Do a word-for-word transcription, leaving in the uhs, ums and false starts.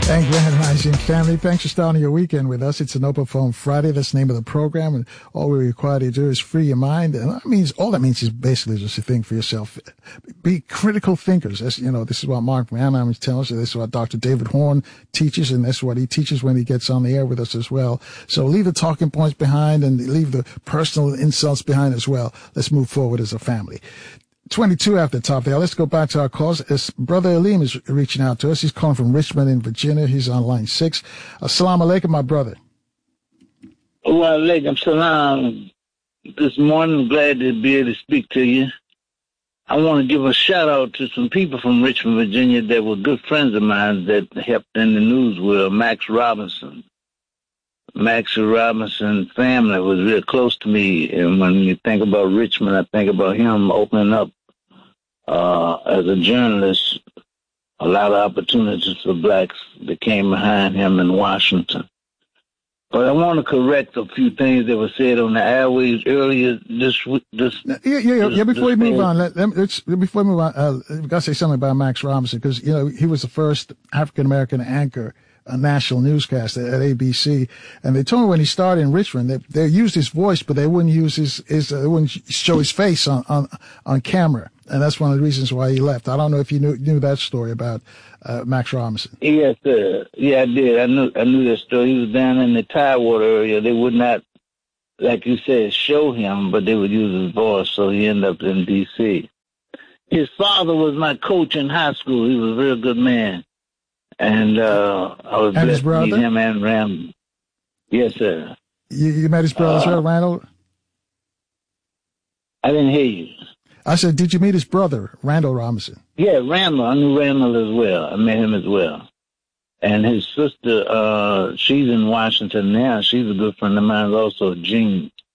Thank you, Rising family. Thanks for starting your weekend with us. It's an Open Phone Friday. That's the name of the program. And all we require you to do is free your mind. And that means, all that means is basically just to think for yourself. Be critical thinkers. That's, you know, this is what Mark Manheim is telling us. This is what Doctor David Horn teaches. And that's what he teaches when he gets on the air with us as well. So leave the talking points behind and leave the personal insults behind as well. Let's move forward as a family. twenty-two after the top there. Let's go back to our calls. As Brother Aleem is reaching out to us. He's calling from Richmond in Virginia. He's on line six. Assalamu alaikum, my brother. Wa alaikum salam. This morning, I'm glad to be able to speak to you. I want to give a shout out to some people from Richmond, Virginia that were good friends of mine that helped in the news with Max Robinson. Max Robinson family was real close to me. And when you think about Richmond, I think about him opening up Uh, as a journalist, a lot of opportunities for blacks that came behind him in Washington. But I want to correct a few things that were said on the airways earlier this this. Yeah, yeah, yeah. This, yeah before we move day. on, let, let, let's before we move on, uh, we got to say something about Max Robinson because you know he was the first African American anchor. A national newscaster at A B C, and they told me when he started in Richmond, they they used his voice, but they wouldn't use his his uh, they wouldn't show his face on, on on camera, and that's one of the reasons why he left. I don't know if you knew knew that story about uh, Max Robinson. Yes, sir. Yeah, I did. I knew I knew that story. He was down in the Tidewater area. They would not, like you said, show him, but they would use his voice, so he ended up in D C. His father was my coach in high school. He was a real good man. And uh, I was and blessed to meet him and Ram. Yes, sir. You, you met his brother, uh, Randall? I didn't hear you. I said, did you meet his brother, Randall Robinson? Yeah, Randall. I knew Randall as well. I met him as well. And his sister, uh, she's in Washington now. She's a good friend of mine also, Jean.